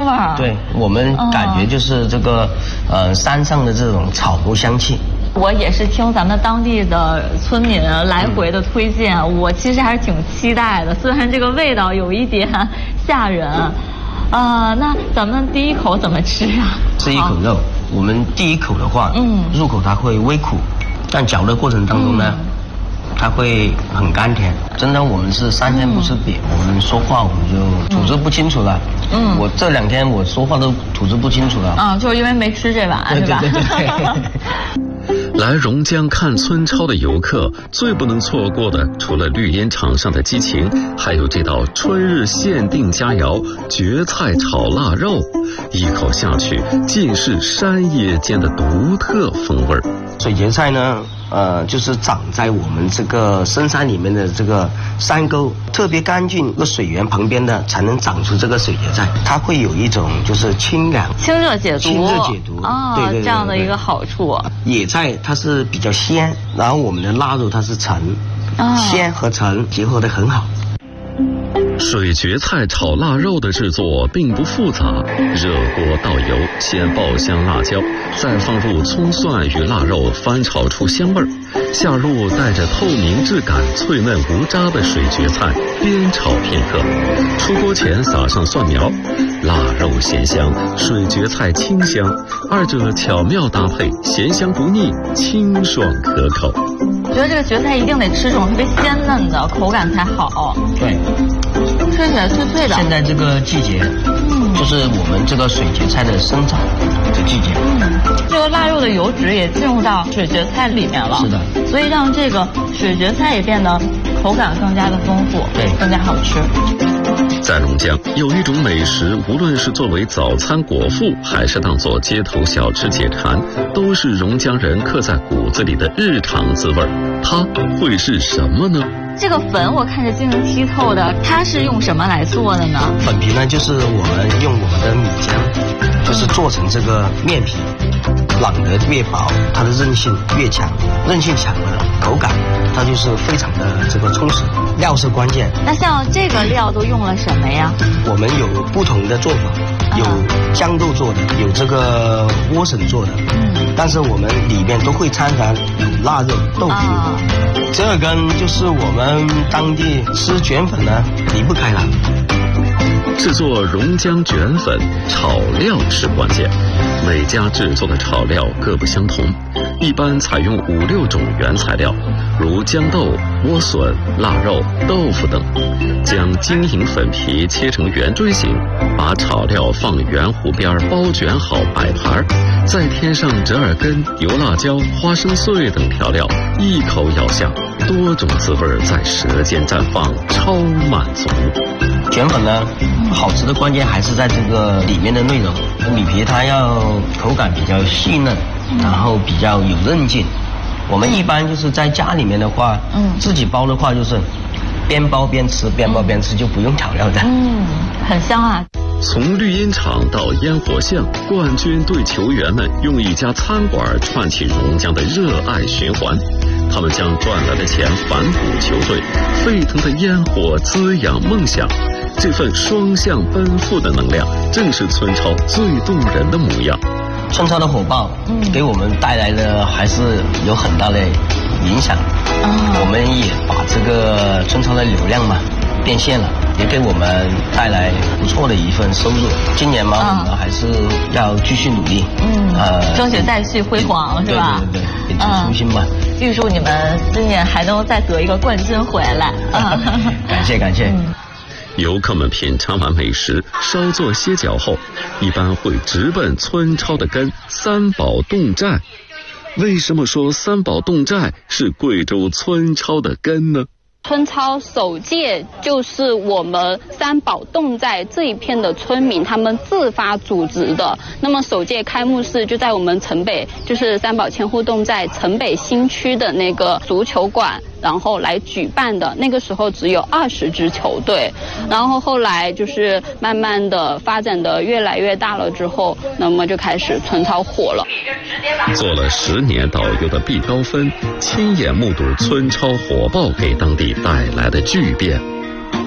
味儿。 对，我们感觉就是这个山上的这种草木香气。 我也是听咱们当地的村民来回的推荐，我其实还是挺期待的，虽然这个味道有一点吓人。那咱们第一口怎么吃啊？ 吃一口肉，我们第一口的话，入口它会微苦，但嚼的过程当中呢，它会很甘甜。真的，我们是3天不吃瘪，我们说话我们就吐字不清楚了。我这2天我说话都吐字不清楚了。 就是因为没吃这碗，是吧？ 对。 来榕江看村超的游客最不能错过的，除了绿茵场上的激情，还有这道春日限定佳肴蕨菜炒腊肉，一口下去尽是山野间的独特风味。 水蕨菜呢，就是长在我们这个深山里面的这个山沟，特别干净一个水源旁边的才能长出这个水蕨菜，它会有一种就是清凉、 清热解毒、 对， 这样的一个好处。 野菜它是比较鲜，然后我们的腊肉它是沉，鲜和沉结合得很好。 水蕨菜炒腊肉的制作并不复杂，热锅倒油，先爆香辣椒，再放入葱蒜与腊肉翻炒出香味儿，下入带着透明质感、脆嫩无渣的水蕨菜，煸炒片刻。出锅前撒上蒜苗，腊肉咸香，水蕨菜清香，二者巧妙搭配，咸香不腻，清爽可口。 我觉得这个蕨菜一定得吃这种特别鲜嫩的，口感才好。 对， 吃起来脆脆的。 现在这个季节，就是我们这个水蕨菜的生长的季节。 这个腊肉的油脂也进入到水蕨菜里面了。 是的。 所以让这个水蕨菜也变得口感更加的丰富， 对， 更加好吃。 在榕江有一种美食，无论是作为早餐果腹，还是当作街头小吃解馋，都是榕江人刻在骨子里的日常滋味。它会是什么呢？ 这个粉我看着晶莹剔透的，它是用什么来做的呢？ 粉皮呢，就是我们用我们的米浆，就是做成这个面皮，朗得越薄，它的韧性越强，韧性强了，口感它就是非常的这个充实。料是关键。 那像这个料都用了什么呀？ 我们有不同的做法，有豇豆做的，有这个莴笋做的，但是我们里面都会掺杂有腊肉、豆腐。这跟就是我们当地吃卷粉呢离不开了。 制作榕江卷粉，炒料是关键。每家制作的炒料各不相同，一般采用5、6种原材料，如豇豆、莴笋、腊肉、豆腐等。将晶莹粉皮切成圆锥形，把炒料放圆弧边包卷好摆盘，再添上折耳根、油辣椒、花生碎等调料，一口咬下，多种滋味在舌尖绽放，超满足。 卷粉呢，好吃的关键还是在这个里面的内容。米皮它要口感比较细嫩，然后比较有韧劲。我们一般就是在家里面的话，自己包的话就是边包边吃，边包边吃，就不用调料的。 很香啊。 从绿茵场到烟火巷，冠军队球员们用一家餐馆串起榕江的热爱循环。他们将赚来的钱反哺球队，沸腾的烟火滋养梦想。这份双向奔赴的能量，正是村超最动人的模样。 村超的火爆，给我们带来的还是有很大的影响。我们也把这个村超的流量嘛变现了，也给我们带来不错的一份收入。今年嘛，我们还是要继续努力， 争取再续辉煌，是吧？ 对，秉持初心吧。 预祝你们今年还能再得一个冠军回来。 感谢。 游客们品尝完美食，稍作歇脚后，一般会直奔村超的根三宝洞寨。为什么说三宝洞寨是贵州村超的根呢？ 村超首届就是我们三宝洞寨这一片的村民他们自发组织的。那么首届开幕式就在我们城北，就是三宝千户洞寨城北新区的那个足球馆，然后来举办的。那个时候只有20支球队，然后后来就是慢慢的发展的越来越大了之后，那么就开始村超火了。 做了10年导游的毕高芬亲眼目睹村超火爆给当地带来的巨变。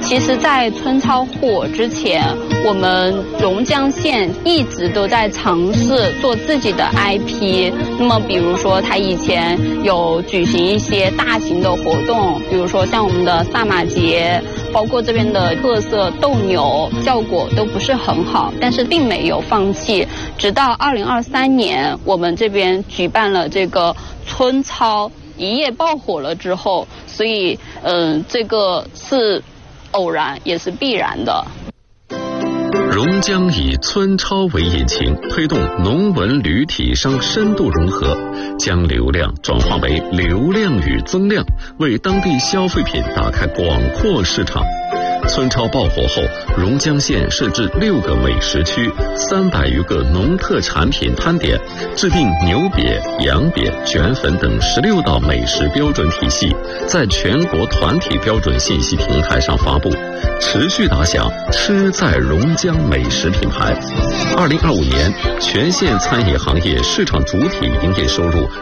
其实在村超火之前，我们榕江县一直都在尝试做自己的 IP。那么比如说它以前有举行一些大型的活动，比如说像我们的萨马节，包括这边的特色斗牛，效果都不是很好，但是并没有放弃。直到2023年，我们这边举办了这个村超，一夜爆火了之后，所以这个是偶然也是必然的。 榕江以村超为引擎，推动农文旅体商深度融合，将流量转化为流量与增量，为当地消费品打开广阔市场。村超爆火后，榕江县设置6个美食区，300余个农特产品摊点，制定牛瘪、羊瘪、卷粉等16道美食标准体系，在全国团体标准信息平台上发布，持续打响吃在榕江美食品牌。2025年，全县餐饮行业市场主体营业收入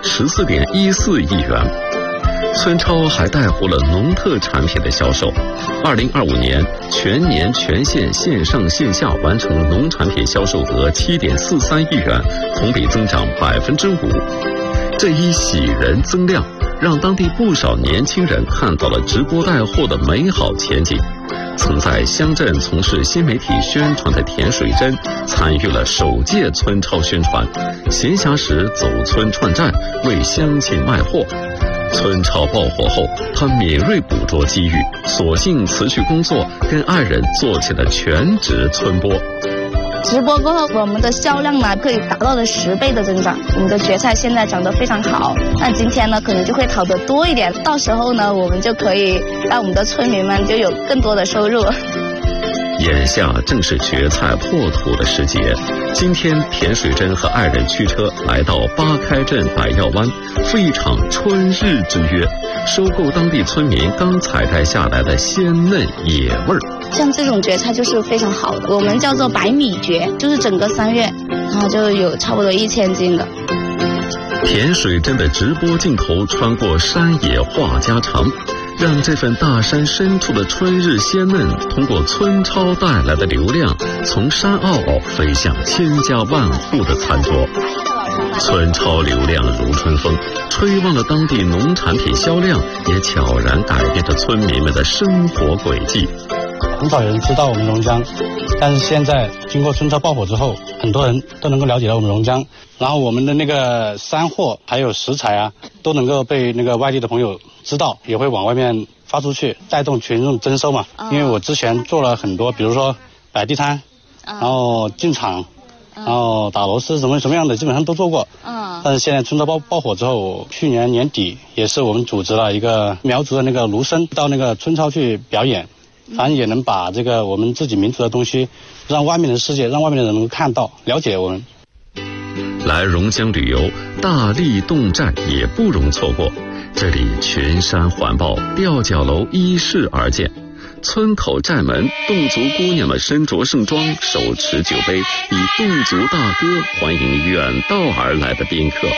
14.14亿元。村超还带活了农特产品的销售。2025年全年全县线上线下完成农产品销售额7.43亿元，同比增长5%。这一喜人增量，让当地不少年轻人看到了直播带货的美好前景。曾在乡镇从事新媒体宣传的田水珍参与了首届村超宣传，闲暇时走村串站，为乡亲卖货。村超爆火后，他敏锐捕捉机遇，索性辞去工作，跟爱人做起了全职村播。 直播过后，我们的销量呢可以达到了10倍的增长，我们的蕨菜现在长得非常好。那今天呢可能就会淘得多一点，到时候呢我们就可以让我们的村民们就有更多的收入。 眼下正是蕨菜破土的时节，今天田水珍和爱人驱车来到八开镇百药湾，赴一场春日之约，收购当地村民刚采摘下来的鲜嫩野味儿。 像这种蕨菜就是非常好的，我们叫做白米蕨，就是整个3月，然后就有差不多1000斤的。 田水珍的直播镜头穿过山野话家常，让这份大山深处的春日鲜嫩，通过村超带来的流量，从山坳飞向千家万户的餐桌。村超流量如春风，吹旺了当地农产品销量，也悄然改变着村民们的生活轨迹。 很少人知道我们榕江，但是现在经过村超爆火之后，很多人都能够了解到我们榕江，然后我们的那个山货还有食材啊，都能够被那个外地的朋友知道，也会往外面发出去，带动群众增收嘛。因为我之前做了很多，比如说摆地摊，然后进场，然后打螺丝什么样的基本上都做过。但是现在村超爆火之后，去年年底也是我们组织了一个苗族的那个芦笙到那个村超去表演。反正也能把这个我们自己民族的东西让外面的世界，让外面的人能够看到了解我们。 来榕江旅游，大荔洞寨也不容错过，这里群山环抱，吊脚楼依势而建。村口寨门，侗族姑娘们身着盛装，手持酒杯，以侗族大歌欢迎远道而来的宾客。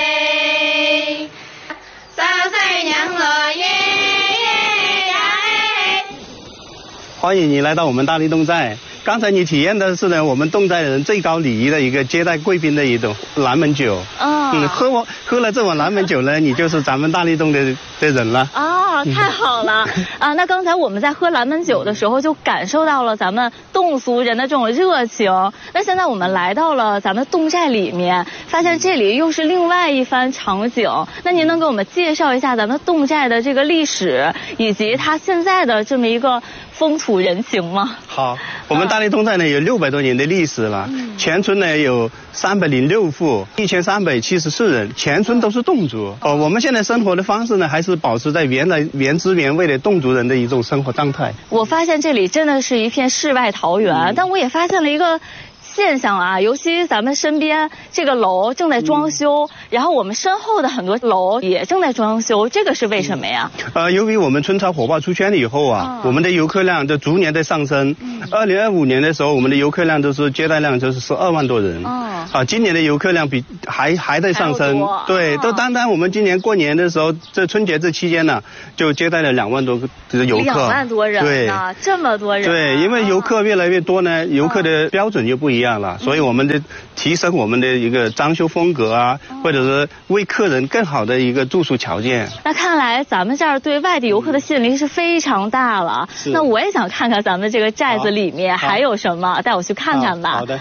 欢迎你来到我们大荔洞寨。刚才你体验的是呢，我们洞寨人最高礼仪的一个接待贵宾的一种蓝门酒。喝了这碗蓝门酒呢，你就是咱们大荔洞的人了。 太好了啊！那刚才我们在喝蓝门酒的时候，就感受到了咱们侗族人的这种热情。那现在我们来到了咱们洞寨里面，发现这里又是另外一番场景。那您能给我们介绍一下咱们洞寨的这个历史，以及它现在的这么一个风土人情吗？ 好，我们大荔洞寨呢有600多年的历史了，全村呢有306户，1374人，全村都是侗族。我们现在生活的方式呢，还是保持在原汁原味的侗族人的一种生活状态。 我发现这里真的是一片世外桃源，但我也发现了一个现象啊，尤其咱们身边这个楼正在装修，然后我们身后的很多楼也正在装修，这个是为什么呀？ 由于我们春潮火爆出圈了以后啊，我们的游客量就逐年的上升。2025年的时候，我们的游客量都是接待量就是12万多人。今年的游客量比还在上升。对，都单我们今年过年的时候，这春节这期间呢，就接待了2万多个游客。 2万多人呢，这么多人。 对，因为游客越来越多呢，游客的标准就不一样了，所以我们的提升我们的一个装修风格啊，或者是为客人更好的一个住宿条件。 那看来咱们这儿对外地游客的吸引力是非常大了。那我也想看看咱们这个寨子里面还有什么，带我去看看吧。 好的。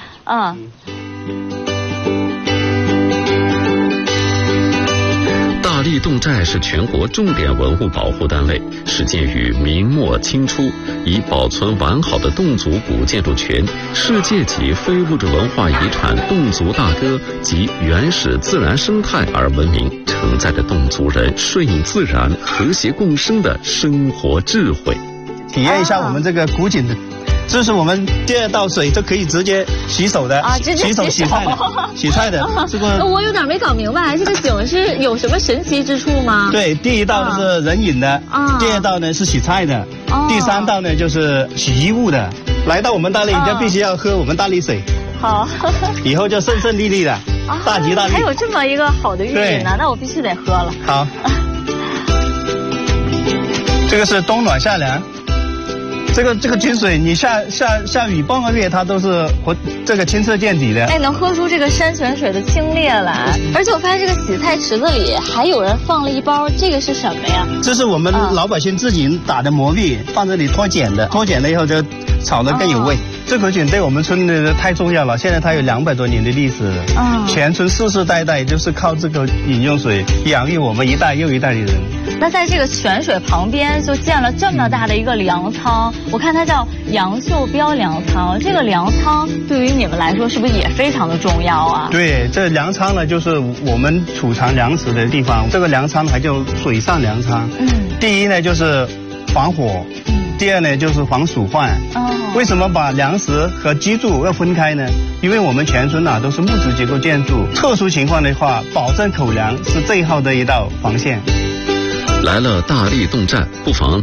大力洞寨是全国重点文物保护单位，始建于明末清初，以保存完好的侗族古建筑群、世界级非物质文化遗产侗族大歌及原始自然生态而闻名，承载着侗族人顺应自然、和谐共生的生活智慧。 体验一下我们这个古井的。这是我们第2道水，这可以直接洗手的直接洗菜的，洗菜的。这个我有点没搞明白，这个井是有什么神奇之处吗？ 对，第1道是人饮的，第2道呢是洗菜的，第3道呢就是洗衣物的。来到我们大理，你就必须要喝我们大理水。 好， 以后就顺顺利利的，大吉大利。 还有这么一个好的寓意呢，那我必须得喝了。 好，这个是冬暖夏凉。这个井水，你下雨半个月，它都是这个清澈见底的。 能喝出这个山泉水的清冽来。而且我发现这个洗菜池子里还有人放了一包，这个是什么呀？ 这是我们老百姓自己打的磨砺，放这里脱碱的，脱碱了以后就炒得更有味。这口井对我们村的太重要了，现在它有200多年的历史了。全村世世代代就是靠这个饮用水养育我们一代又一代的人。 那在这个泉水旁边就建了这么大的一个粮仓，我看它叫杨秀标粮仓。这个粮仓对于你们来说是不是也非常的重要啊？ 对，这粮仓呢就是我们储藏粮食的地方。这个粮仓还叫水上粮仓。第一呢就是防火，第2呢就是防鼠患。为什么把粮食和居住要分开呢？因为我们全村都是木质结构建筑，特殊情况的话，保证口粮是最后的一道防线。 来了大力洞寨，不妨